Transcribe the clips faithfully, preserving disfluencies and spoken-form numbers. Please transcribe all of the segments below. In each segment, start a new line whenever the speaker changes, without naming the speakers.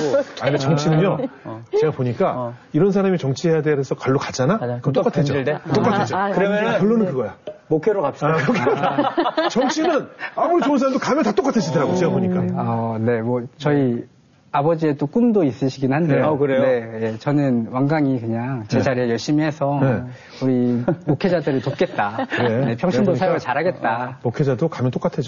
아니, 근데 정치는요, 어. 제가 보니까 어. 이런 사람이 정치해야 돼 그래서 갈로 가잖아? 맞아. 그럼 똑같아져. 똑같아져.
아, 아,
그러면 결론은 그거야.
목회로 갑시다.
아, 정치는 아무리 좋은 사람도 가면 다 똑같아지더라고, 어. 제가 보니까.
어, 네, 뭐, 저희 아버지의 또 꿈도 있으시긴 한데요.
네. 어, 그래요?
네, 예, 저는 완강히 그냥 제 자리에 네. 열심히 해서 네. 우리 목회자들을 돕겠다. 네. 네, 평신도 사역을 잘하겠다.
목회자도 가면 똑같아져.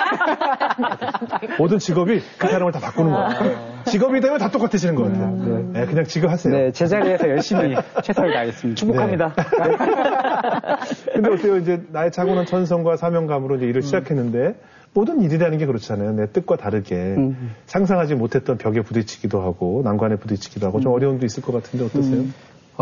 모든 직업이 그 사람을 다 바꾸는 거야. 직업이 되면 다 똑같아지는 것 같아요. 음, 네. 네, 그냥 지금 하세요.
네, 제 자리에서 열심히 최선을 다하겠습니다.
축복합니다.
네. 근데 어때요? 이제 나의 타고난 천성과 사명감으로 이제 일을 음. 시작했는데 모든 일이라는 게 그렇잖아요. 내 뜻과 다르게 음. 상상하지 못했던 벽에 부딪히기도 하고 난관에 부딪히기도 하고 좀 음. 어려움도 있을 것 같은데 어떠세요?
음.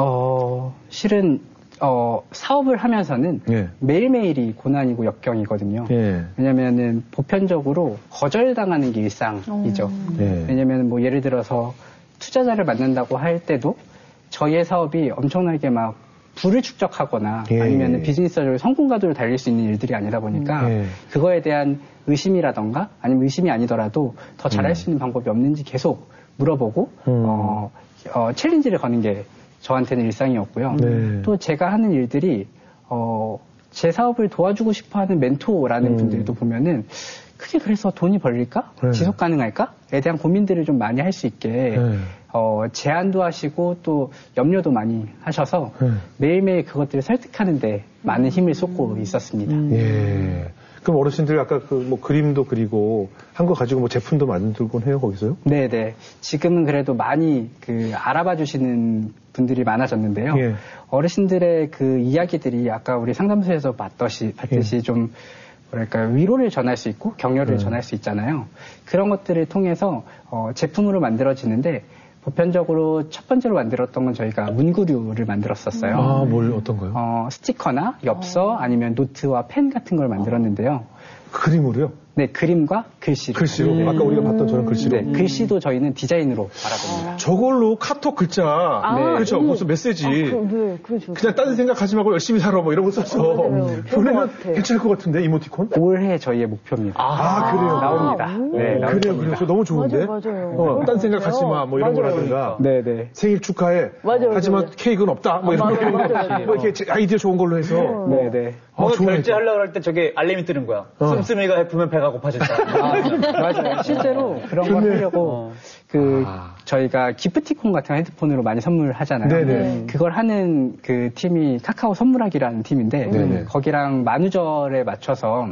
어, 실은 어, 사업을 하면서는 예. 매일매일이 고난이고 역경이거든요. 예. 왜냐면은 보편적으로 거절당하는 게 일상이죠. 음. 예. 왜냐면 뭐 예를 들어서 투자자를 만난다고 할 때도 저희의 사업이 엄청나게 막 부를 축적하거나 예. 아니면 비즈니스적으로 성공가도를 달릴 수 있는 일들이 아니다 보니까 예. 그거에 대한 의심이라던가 아니면 의심이 아니더라도 더 잘할 음. 수 있는 방법이 없는지 계속 물어보고 음. 어, 어, 챌린지를 거는 게 저한테는 일상이었고요. 네. 또 제가 하는 일들이 어, 제 사업을 도와주고 싶어하는 멘토라는 음. 분들도 보면은 크게 그래서 돈이 벌릴까? 네. 지속 가능할까?에 대한 고민들을 좀 많이 할 수 있게 네. 어, 제안도 하시고 또 염려도 많이 하셔서 네. 매일매일 그것들을 설득하는데 많은 힘을 쏟고 있었습니다.
음. 예. 그럼 어르신들 아까 그 뭐 그림도 그리고 한 거 가지고 뭐 제품도 만들곤 해요 거기서요?
네네. 지금은 그래도 많이 그 알아봐 주시는 분들이 많아졌는데요. 예. 어르신들의 그 이야기들이 아까 우리 상담소에서 봤듯이, 봤듯이 예. 좀 뭐랄까 위로를 전할 수 있고 격려를 음. 전할 수 있잖아요. 그런 것들을 통해서 어, 제품으로 만들어지는데 보편적으로 첫 번째로 만들었던 건 저희가 문구류를 만들었었어요.
아, 뭘 어떤 거요?
어, 스티커나 엽서 아니면 노트와 펜 같은 걸 만들었는데요.
그림으로요?
네, 그림과 글씨로.
글씨로. 음. 아까 우리가 봤던 저런 글씨로.
네, 음. 글씨도 저희는 디자인으로 바라봅니다.
저걸로 카톡 글자. 아, 네. 그렇죠. 음. 무슨 메시지. 아, 그, 네, 그냥 딴 생각하지 말고 열심히 살아 뭐 이런 거 써서 보내면 괜찮을 것 같은데 이모티콘?
올해 저희의 목표입니다.
아, 아 그래요?
나옵니다. 네,
나옵니다. 그래요, 그래요. 저 너무 좋은데.
맞아요, 맞아요.
어, 딴 생각하지 마 뭐 이런 맞아요. 거라든가.
네, 네.
생일 축하해.
맞아요.
하지만
맞아요.
케이크는 없다. 뭐 이런 거. 뭐 이렇게 아이디어 좋은 걸로 해서.
네, 네.
뭐 결제하려고 할 때 저게 알림이 뜨는 거야. 어. 씀씀이가 해프면 배가 고파진다.
아, 맞아요. 실제로 그런 걸 하려고 어. 그 아. 저희가 기프티콘 같은 헤드폰으로 많이 선물하잖아요.
네네.
그걸 하는 그 팀이 카카오 선물하기라는 팀인데 네네. 거기랑 만우절에 맞춰서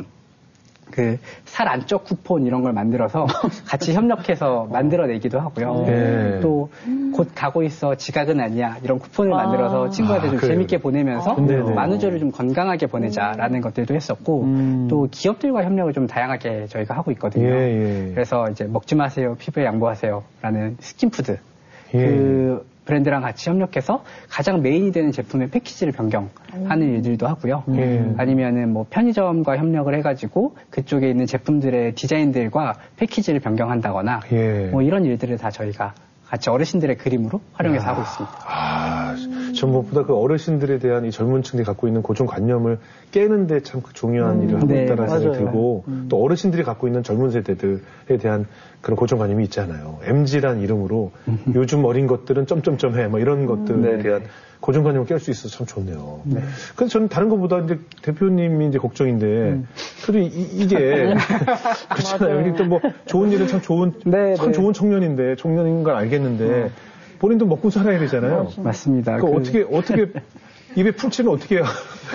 그 살 안쪽 쿠폰 이런 걸 만들어서 같이 협력해서 만들어내기도 하고요. 네. 또 곧 가고 있어 지각은 아니야 이런 쿠폰을 아. 만들어서 친구한테 좀 아, 재밌게 보내면서 아. 만우절을 좀 건강하게 보내자라는 음. 것들도 했었고 음. 또 기업들과 협력을 좀 다양하게 저희가 하고 있거든요. 예, 예. 그래서 이제 먹지 마세요 피부에 양보하세요라는 스킨푸드 예. 그 브랜드랑 같이 협력해서 가장 메인이 되는 제품의 패키지를 변경하는 음. 일들도 하고요. 음. 아니면은 뭐 편의점과 협력을 해가지고 그쪽에 있는 제품들의 디자인들과 패키지를 변경한다거나 예. 뭐 이런 일들을 다 저희가 같이 어르신들의 그림으로 활용해서 아, 하고 있습니다.
아, 전 무엇보다 그 어르신들에 대한 이 젊은 층들이 갖고 있는 고정관념을 깨는데 참 중요한 음, 일을 하고 네, 있다는 생각이 들고 음. 또 어르신들이 갖고 있는 젊은 세대들에 대한 그런 고정관념이 있잖아요. 엠지란 이름으로 음. 요즘 어린 것들은 점점점 해 뭐 이런 것들에 음, 네. 대한 고정관념을 깰 수 있어서 참 좋네요. 네. 근데 저는 다른 것보다 이제 대표님이 이제 걱정인데, 음. 그래도 이, 이게, 그렇잖아요. 일단 뭐 좋은 일은 참 좋은, 네, 참 네. 좋은 청년인데, 청년인 걸 알겠는데, 음. 본인도 먹고 살아야 되잖아요.
맞습니다.
그 어떻게, 어떻게, 입에 풀칠은 어떻게 해요?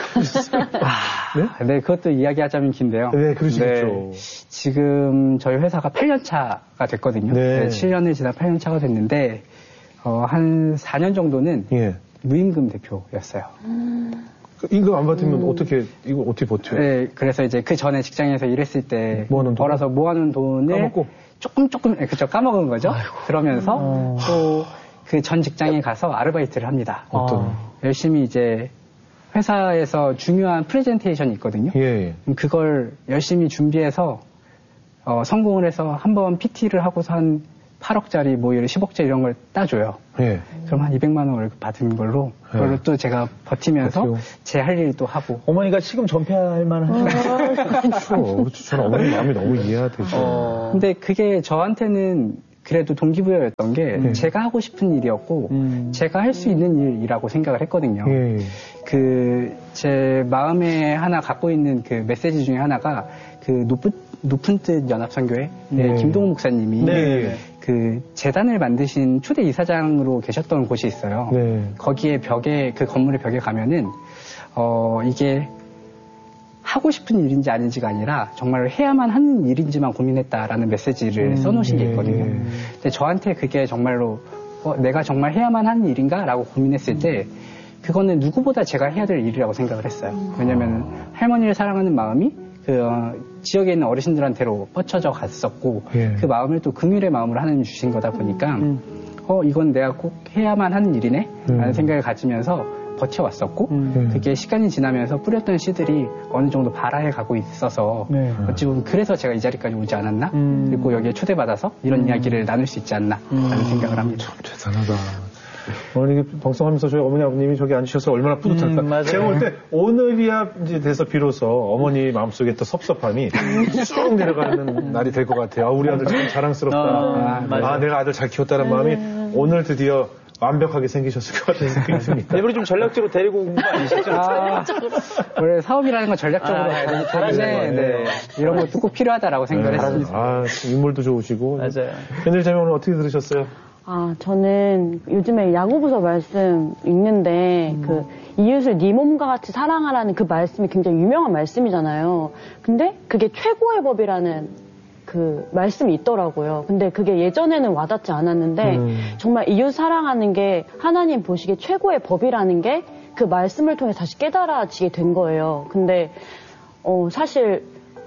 아, 네? 네, 그것도 이야기하자면 긴데요.
네, 그러시겠죠. 네,
지금 저희 회사가 팔 년 차가 됐거든요. 네. 네, 칠 년을 지나 팔 년 차가 됐는데, 어, 한 사 년 정도는 예. 무임금 대표였어요.
음. 임금 안 받으면 음. 어떻게, 이거 어떻게 버텨요?
네, 그래서 이제 그 전에 직장에서 일했을 때 모아놓은 벌어서 모아놓은 돈을 까먹고. 조금 조금, 그쵸, 까먹은 거죠. 아이고. 그러면서 음. 또 그 전 직장에 가서 아르바이트를 합니다.
어떤?
어. 열심히 이제 회사에서 중요한 프레젠테이션이 있거든요.
예.
그걸 열심히 준비해서 어, 성공을 해서 한번 피티를 하고서 한 팔억짜리 뭐 이런 십억짜리 이런 걸 따줘요.
예.
그럼 한 이백만 원 월급 받은 걸로 예. 그걸로 또 제가 버티면서 제 할 일 또 하고.
어머니가 지금 전폐할 만한.
그렇죠. 저는 어머니 마음이 너무 이해가 되죠.
어... 근데 그게 저한테는 그래도 동기부여였던 게 네. 제가 하고 싶은 일이었고 음. 제가 할 수 있는 일이라고 생각을 했거든요. 네. 그 제 마음에 하나 갖고 있는 그 메시지 중에 하나가 그 높은 높은 뜻 연합선교회 네. 김동훈 목사님이 네. 그 재단을 만드신 초대 이사장으로 계셨던 곳이 있어요. 네. 거기에 벽에 그 건물의 벽에 가면은 어 이게 하고 싶은 일인지 아닌지가 아니라 정말 해야만 하는 일인지만 고민했다라는 메시지를 음, 써놓으신 게 있거든요. 네. 근데 저한테 그게 정말로 어, 내가 정말 해야만 하는 일인가라고 고민했을 때 그거는 누구보다 제가 해야 될 일이라고 생각을 했어요. 왜냐하면 할머니를 사랑하는 마음이 그 어, 지역에 있는 어르신들한테로 뻗쳐져 갔었고 예. 그 마음을 또 긍휼의 마음으로 하나님 주신 거다 보니까 음. 어 이건 내가 꼭 해야만 하는 일이네 음. 라는 생각을 가지면서 버텨왔었고 음. 그게 시간이 지나면서 뿌렸던 씨들이 어느 정도 발화해 가고 있어서 네. 어찌 보면 그래서 제가 이 자리까지 오지 않았나 음. 그리고 여기에 초대받아서 이런 음. 이야기를 나눌 수 있지 않나 음. 라는 생각을 합니다.
참 대단하다. 오늘 방송하면서 저희 어머니 아버님이 저기 앉으셔서 얼마나 뿌듯할까. 음, 제가 볼 때 오늘이야 이제 돼서 비로소 어머니 마음속에 또 섭섭함이 쭉 내려가는 날이 될 것 같아요. 아, 우리 아들 참 자랑스럽다. 아, 아 내가 아들 잘 키웠다는 마음이 음. 오늘 드디어 완벽하게 생기셨을 것 같은 생각이 듭니다.
일부러 좀 전략적으로 데리고 온 거 아니시죠? 아,
원래 사업이라는 건 전략적으로 아, 해야 되는데 네. 이런 것도 꼭 필요하다라고 생각을 네. 했습니다.
아, 인물도 좋으시고.
맞아요.
현일자님 오늘 어떻게 들으셨어요?
아, 저는 요즘에 야고보서 말씀 읽는데 음. 그 이웃을 네 몸과 같이 사랑하라는 그 말씀이 굉장히 유명한 말씀이잖아요. 근데 그게 최고의 법이라는 그 말씀이 있더라고요. 근데 그게 예전에는 와닿지 않았는데 음. 정말 이웃 사랑하는 게 하나님 보시기에 최고의 법이라는 게 그 말씀을 통해 다시 깨달아지게 된 거예요. 근데 어 사실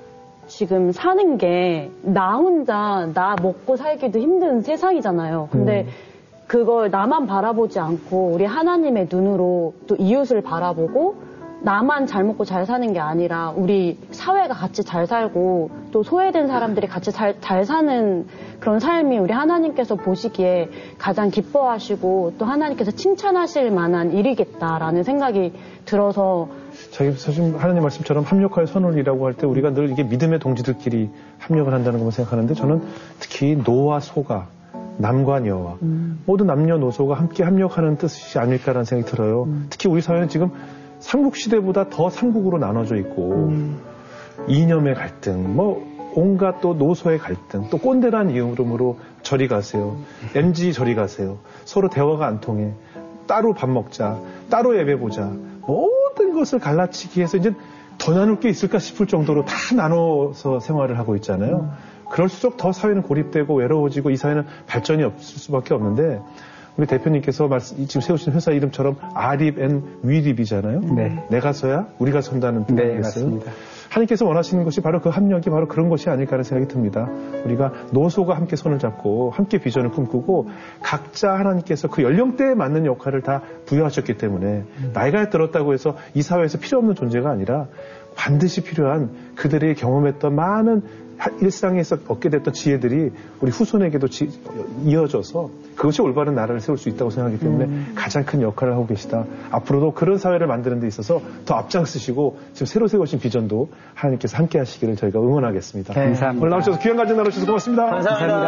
지금 사는 게 나 혼자 나 먹고 살기도 힘든 세상이잖아요. 근데 음. 그걸 나만 바라보지 않고 우리 하나님의 눈으로 또 이웃을 바라보고 나만 잘 먹고 잘 사는 게 아니라 우리 사회가 같이 잘 살고 또 소외된 사람들이 같이 잘, 잘 사는 그런 삶이 우리 하나님께서 보시기에 가장 기뻐하시고 또 하나님께서 칭찬하실 만한 일이겠다라는 생각이 들어서
자기 사실 하나님 말씀처럼 합력하여 선을이라고 할 때 우리가 늘 이게 믿음의 동지들끼리 합력을 한다는 것만 생각하는데 저는 특히 노와 소가 남과 여와 음. 모든 남녀노소가 함께 합력하는 뜻이 아닐까라는 생각이 들어요. 음. 특히 우리 사회는 지금 삼국시대보다 더 삼국으로 나눠져 있고 음. 이념의 갈등 뭐 온갖 또 노소의 갈등 또 꼰대란 이름으로 저리 가세요. 엠지 저리 가세요. 서로 대화가 안 통해. 따로 밥 먹자. 따로 예배 보자. 모든 것을 갈라치기 해서 이제 더 나눌 게 있을까 싶을 정도로 다 나눠서 생활을 하고 있잖아요. 음. 그럴수록 더 사회는 고립되고 외로워지고 이 사회는 발전이 없을 수밖에 없는데 우리 대표님께서 말씀, 지금 세우신 회사 이름처럼 아립 앤 위립이잖아요. 네. 내가 서야 우리가 선다는 뜻이
네, 맞습니다.
하나님께서 원하시는 것이 바로 그 합력이 바로 그런 것이 아닐까 하는 생각이 듭니다. 우리가 노소가 함께 손을 잡고 함께 비전을 꿈꾸고 각자 하나님께서 그 연령대에 맞는 역할을 다 부여하셨기 때문에 음. 나이가 들었다고 해서 이 사회에서 필요 없는 존재가 아니라 반드시 필요한 그들이 경험했던 많은 일상에서 얻게 됐던 지혜들이 우리 후손에게도 지, 이어져서 그것이 올바른 나라를 세울 수 있다고 생각하기 때문에 음. 가장 큰 역할을 하고 계시다. 앞으로도 그런 사회를 만드는 데 있어서 더 앞장서시고 지금 새로 세우신 비전도 하나님께서 함께 하시기를 저희가 응원하겠습니다.
감사합니다.
오늘 나오셔서 귀한 간증 나눠주셔서 고맙습니다.
감사합니다. 감사합니다.